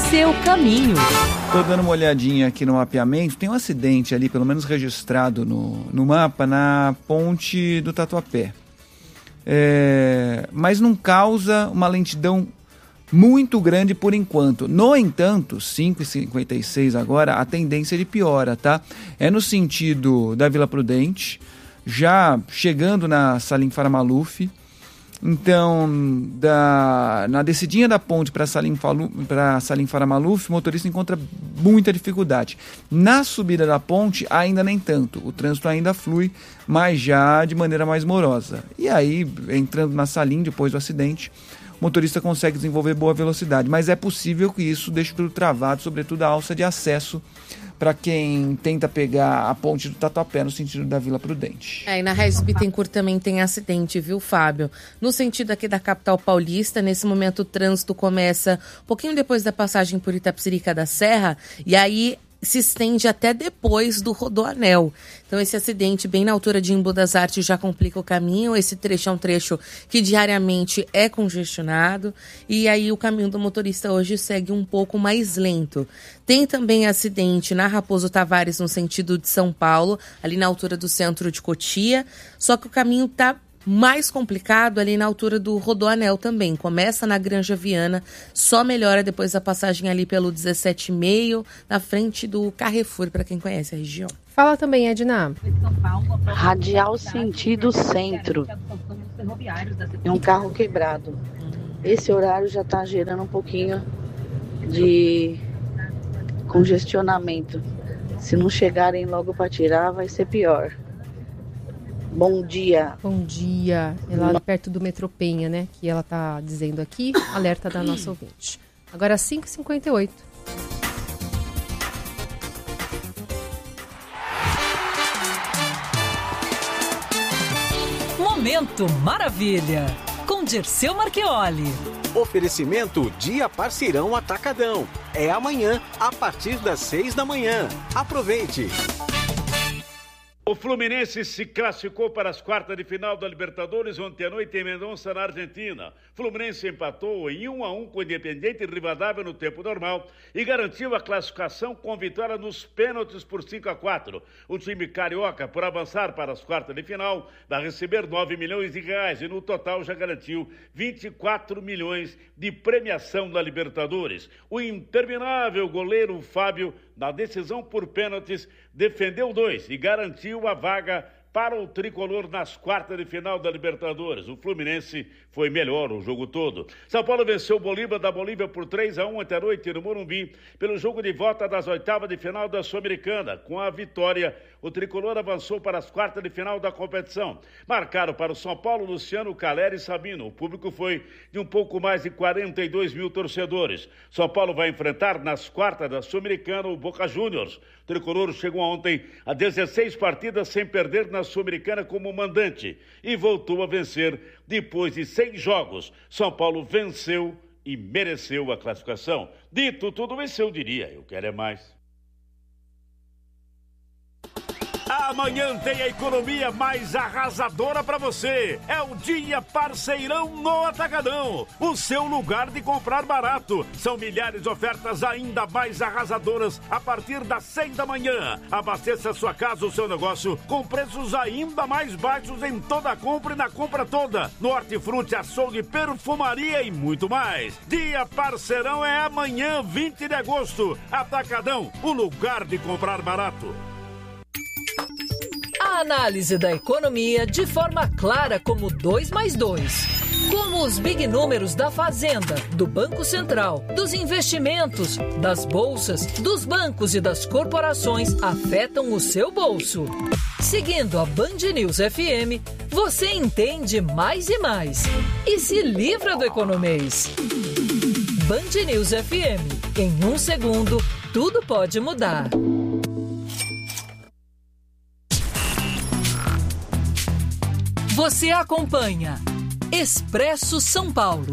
seu caminho. Estou dando uma olhadinha aqui no mapeamento, tem um acidente ali, pelo menos registrado no mapa, na ponte do Tatuapé. Mas não causa uma lentidão muito grande por enquanto. No entanto, 5h56 agora, a tendência de piora, tá? É no sentido da Vila Prudente, já chegando na Salim Farah-Maluf. Então, na descidinha da ponte para Salim Farah-Maluf, o motorista encontra muita dificuldade. Na subida da ponte, ainda nem tanto. O trânsito ainda flui, mas já de maneira mais morosa. E aí, entrando na Salim, depois do acidente, o motorista consegue desenvolver boa velocidade. Mas é possível que isso deixe tudo travado, sobretudo a alça de acesso, para quem tenta pegar a ponte do Tatuapé no sentido da Vila Prudente. E na Regis Bittencourt também tem acidente, viu, Fábio? No sentido aqui da capital paulista, nesse momento o trânsito começa um pouquinho depois da passagem por Itapecerica da Serra, e aí se estende até depois do Rodoanel. Então esse acidente bem na altura de Embu das Artes já complica o caminho. Esse trecho é um trecho que diariamente é congestionado e aí o caminho do motorista hoje segue um pouco mais lento. Tem também acidente na Raposo Tavares no sentido de São Paulo, ali na altura do centro de Cotia, só que o caminho está mais complicado ali na altura do Rodoanel também. Começa na Granja Viana, só melhora depois da passagem ali pelo 17,5, na frente do Carrefour, para quem conhece a região. Fala também, Edna. Radial sentido centro. É um carro quebrado. Esse horário já está gerando um pouquinho de congestionamento. Se não chegarem logo para tirar, vai ser pior. Bom dia. Bom dia. É lá perto do metrô Penha, né? Que ela tá dizendo aqui. Alerta da nossa ouvinte. Agora 5h58. Momento Maravilha, com Dirceu Marchioli. Oferecimento Dia Parceirão Atacadão. É amanhã, a partir das 6 da manhã. Aproveite! O Fluminense se classificou para as quartas de final da Libertadores ontem à noite em Mendonça, na Argentina. Fluminense empatou em 1-1 com o Independiente Rivadavia no tempo normal e garantiu a classificação com vitória nos pênaltis por 5-4. O time carioca, por avançar para as quartas de final, vai receber 9 milhões de reais e no total já garantiu 24 milhões de premiação da Libertadores. O interminável goleiro Fábio, na decisão por pênaltis, defendeu 2 e garantiu a vaga para o tricolor nas quartas de final da Libertadores. O Fluminense foi melhor o jogo todo. São Paulo venceu o Bolívar da Bolívia por 3-1 ontem à noite no Morumbi, pelo jogo de volta das oitavas de final da Sul-Americana. Com a vitória, o tricolor avançou para as quartas de final da competição. Marcaram para o São Paulo Luciano, Caleri e Sabino. O público foi de um pouco mais de 42 mil torcedores. São Paulo vai enfrentar nas quartas da Sul-Americana o Boca Juniors. O tricolor chegou ontem a 16 partidas sem perder na Sul-Americana como mandante e voltou a vencer depois de 6 jogos. São Paulo venceu e mereceu a classificação. Dito tudo isso, eu diria, eu quero é mais. Amanhã tem a economia mais arrasadora para você. É o Dia Parceirão no Atacadão. O seu lugar de comprar barato. São milhares de ofertas ainda mais arrasadoras a partir das 6 da manhã. Abasteça a sua casa ou seu negócio com preços ainda mais baixos em toda a compra e na compra toda. No Hortifruti, açougue, perfumaria e muito mais. Dia Parceirão é amanhã, 20 de agosto. Atacadão, o lugar de comprar barato. A análise da economia de forma clara como 2 mais 2. Como os big números da Fazenda, do Banco Central, dos investimentos, das bolsas, dos bancos e das corporações afetam o seu bolso. Seguindo a Band News FM, você entende mais e mais. E se livra do economês. Band News FM. Em 1 segundo, tudo pode mudar. Você acompanha Expresso São Paulo.